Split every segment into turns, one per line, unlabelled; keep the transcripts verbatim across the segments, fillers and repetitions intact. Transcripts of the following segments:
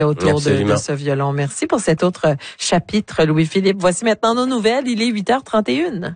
autour de, de ce violon. Merci pour cet autre chapitre, Louis-Philippe. Voici maintenant nos nouvelles. Il est huit heures trente et une.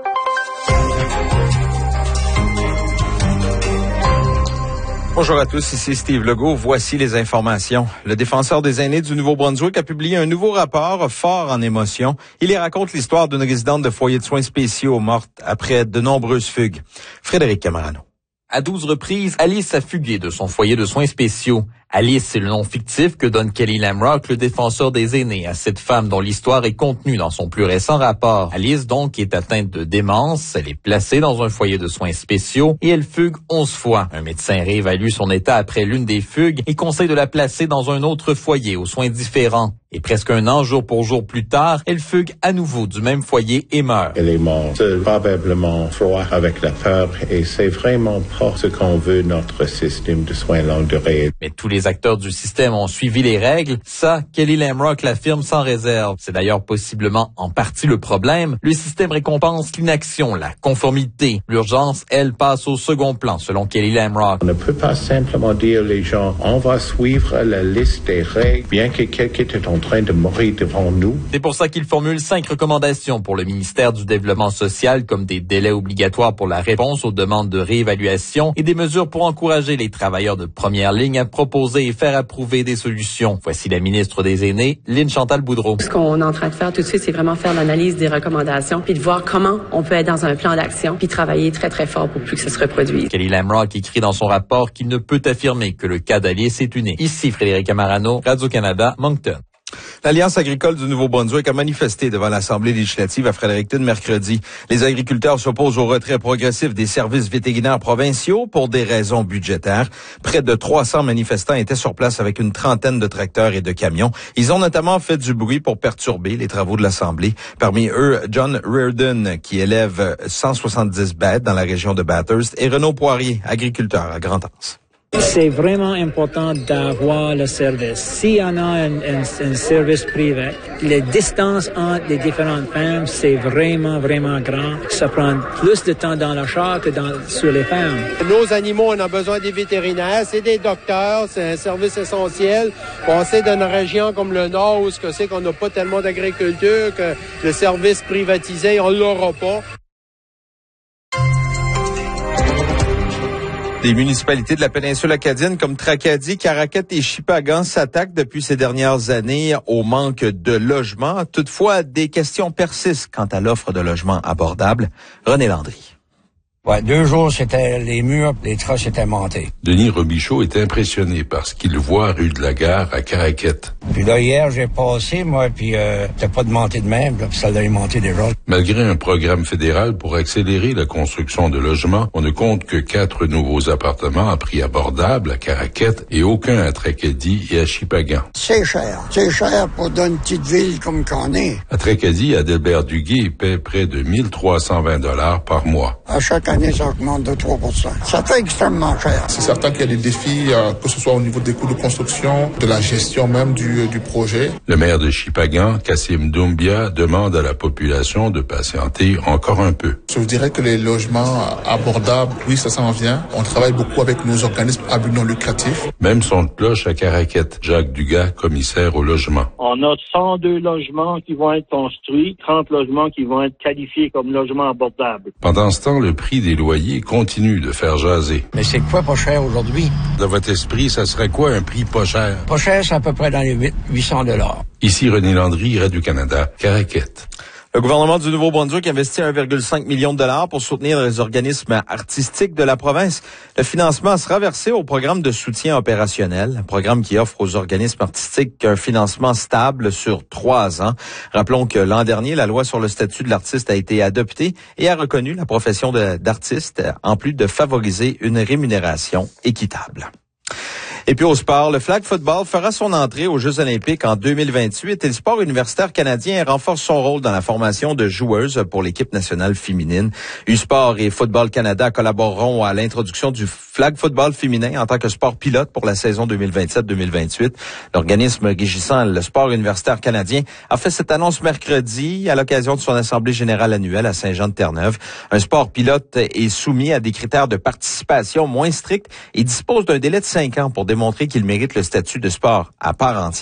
Bonjour à tous, ici Steve Legault. Voici les informations. Le défenseur des aînés du Nouveau-Brunswick a publié un nouveau rapport fort en émotion. Il y raconte l'histoire d'une résidente de foyer de soins spéciaux morte après de nombreuses fugues. Frédéric Camarano.
À douze reprises, Alice a fugué de son foyer de soins spéciaux. Alice, c'est le nom fictif que donne Kelly Lamrock, le défenseur des aînés, à cette femme dont l'histoire est contenue dans son plus récent rapport. Alice, donc, est atteinte de démence. Elle est placée dans un foyer de soins spéciaux et elle fugue onze fois. Un médecin réévalue son état après l'une des fugues et conseille de la placer dans un autre foyer aux soins différents. Et presque un an, jour pour jour plus tard, elle fugue à nouveau du même foyer et meurt.
Elle est morte, probablement froid avec la peur, et c'est vraiment pas ce qu'on veut notre système de soins longue durée.
Mais tous les acteurs du système ont suivi les règles. Ça, Kelly Lamrock l'affirme sans réserve. C'est d'ailleurs possiblement en partie le problème. Le système récompense l'inaction, la conformité. L'urgence, elle, passe au second plan, selon Kelly Lamrock.
On ne peut pas simplement dire aux gens, on va suivre la liste des règles, bien que quelqu'un est en train de mourir devant nous.
C'est pour ça qu'il formule cinq recommandations pour le ministère du Développement social, comme des délais obligatoires pour la réponse aux demandes de réévaluation et des mesures pour encourager les travailleurs de première ligne à proposer et faire approuver des solutions. Voici la ministre des Aînés, Lynne Chantal Boudreau.
Ce qu'on est en train de faire tout de suite, c'est vraiment faire l'analyse des recommandations, puis de voir comment on peut être dans un plan d'action, puis travailler très très fort pour plus que ça se reproduise.
Kelly Lamrock écrit dans son rapport qu'il ne peut affirmer que le cas d'Alice est unique. Ici Frédéric Camarano, Radio-Canada, Moncton.
L'Alliance agricole du Nouveau-Brunswick a manifesté devant l'Assemblée législative à Fredericton mercredi. Les agriculteurs s'opposent au retrait progressif des services vétérinaires provinciaux pour des raisons budgétaires. Près de trois cents manifestants étaient sur place avec une trentaine de tracteurs et de camions. Ils ont notamment fait du bruit pour perturber les travaux de l'Assemblée. Parmi eux, John Reardon, qui élève cent soixante-dix bêtes dans la région de Bathurst, et Renaud Poirier, agriculteur à Grand-Anse.
C'est vraiment important d'avoir le service. S'il y en a un, un, un service privé, les distances entre les différentes fermes, c'est vraiment, vraiment grand. Ça prend plus de temps dans le char que dans, sur les fermes.
Nos animaux, on a besoin des vétérinaires, c'est des docteurs, c'est un service essentiel. On sait dans une région comme le Nord où ce que c'est qu'on n'a pas tellement d'agriculture, que le service privatisé, on l'aura pas.
Des municipalités de la péninsule acadienne comme Tracadie, Caraquet et Shippagan s'attaquent depuis ces dernières années au manque de logements. Toutefois, des questions persistent quant à l'offre de logements abordables. René Landry.
Ouais, deux jours, c'était les murs, les trosses étaient montés.
Denis Robichaud est impressionné par ce qu'il voit rue de la Gare à Caraquet.
Puis là, hier, j'ai passé, moi, puis euh, t'as pas de montée de même, là, puis ça allait monter déjà.
Malgré un programme fédéral pour accélérer la construction de logements, on ne compte que quatre nouveaux appartements à prix abordable à Caraquet et aucun à Tracadie et à Shippagan.
C'est cher. C'est cher pour une petite ville comme qu'on est.
À Tracadie, Adelbert Duguay paie près de mille trois cent vingt dollars par mois.
À chaque année, ça augmente de trois pour cent. Ça fait extrêmement cher.
C'est certain qu'il y a des défis, euh, que ce soit au niveau des coûts de construction, de la gestion même du, du projet.
Le maire de Shippagan, Kassim Doumbia, demande à la population de patienter encore un peu.
Je vous dirais que les logements abordables, oui, ça s'en vient. On travaille beaucoup avec nos organismes à but non lucratif.
Même son de cloche à Caraquet, Jacques Dugas, commissaire au logement.
On a cent deux logements qui vont être construits, trente logements qui vont être qualifiés comme logements abordables.
Pendant ce temps, le prix des loyers continue de faire jaser.
Mais c'est quoi pas cher aujourd'hui?
Dans votre esprit, ça serait quoi un prix pas cher?
Pas cher, c'est à peu près dans les huit cents dollars.
Ici René Landry, Radio-Canada, Caraquet.
Le gouvernement du Nouveau-Brunswick investit un virgule cinq million de dollars pour soutenir les organismes artistiques de la province. Le financement sera versé au programme de soutien opérationnel, un programme qui offre aux organismes artistiques un financement stable sur trois ans. Rappelons que l'an dernier, la loi sur le statut de l'artiste a été adoptée et a reconnu la profession de, d'artiste, en plus de favoriser une rémunération équitable. Et puis au sport, le flag football fera son entrée aux Jeux olympiques en deux mille vingt-huit et le sport universitaire canadien renforce son rôle dans la formation de joueuses pour l'équipe nationale féminine. U-Sport et Football Canada collaboreront à l'introduction du flag football féminin en tant que sport pilote pour la saison deux mille vingt-sept deux mille vingt-huit. L'organisme régissant le sport universitaire canadien a fait cette annonce mercredi à l'occasion de son assemblée générale annuelle à Saint-Jean-de-Terre-Neuve. Un sport pilote est soumis à des critères de participation moins stricts et dispose d'un délai de cinq ans pour démontrer qu'il mérite le statut de sport à part entière.